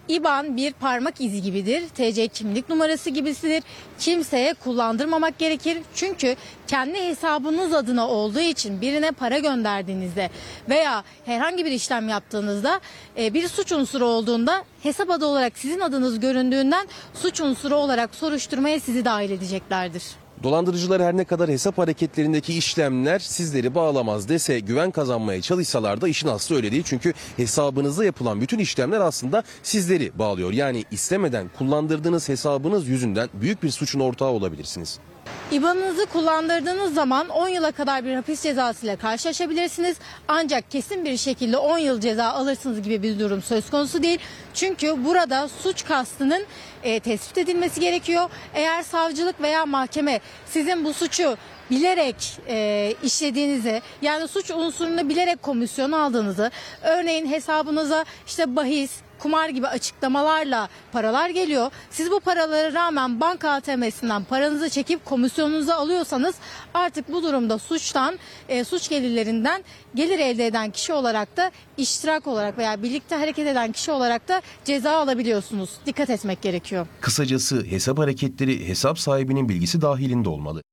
İBAN bir parmak izi gibidir, TC kimlik numarası gibisidir. Kimseye kullandırmamak gerekir. Çünkü kendi hesabınız adına olduğu için birine para gönderdiğinizde veya herhangi bir işlem yaptığınızda bir suç unsuru olduğunda hesap adı olarak sizin adınız göründüğünden suç unsuru olarak soruşturmaya sizi dahil edeceklerdir. Dolandırıcılar her ne kadar hesap hareketlerindeki işlemler sizleri bağlamaz dese, güven kazanmaya çalışsalar da işin aslı öyle değil. Çünkü hesabınızda yapılan bütün işlemler aslında sizleri bağlıyor. Yani istemeden kullandırdığınız hesabınız yüzünden büyük bir suçun ortağı olabilirsiniz. İBAN'ınızı kullandırdığınız zaman 10 yıla kadar bir hapis cezası ile karşılaşabilirsiniz. Ancak kesin bir şekilde 10 yıl ceza alırsınız gibi bir durum söz konusu değil. Çünkü burada suç kastının tespit edilmesi gerekiyor. Eğer savcılık veya mahkeme sizin bu suçu bilerek işlediğinizi, yani suç unsurunu bilerek komisyon aldığınızı, örneğin hesabınıza işte bahis, kumar gibi açıklamalarla paralar geliyor. Siz bu paralara rağmen banka ATM'sinden paranızı çekip komisyonunuzu alıyorsanız artık bu durumda suç gelirlerinden gelir elde eden kişi olarak da iştirak olarak veya birlikte hareket eden kişi olarak da ceza alabiliyorsunuz. Dikkat etmek gerekiyor. Kısacası hesap hareketleri hesap sahibinin bilgisi dahilinde olmalı.